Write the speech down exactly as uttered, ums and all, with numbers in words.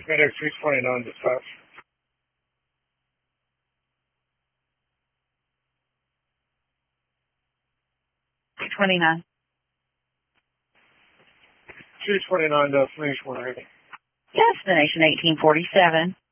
FedEx three twenty-nine dispatch. twenty-nine. two twenty-nine destination one eighty. Destination eighteen forty-seven.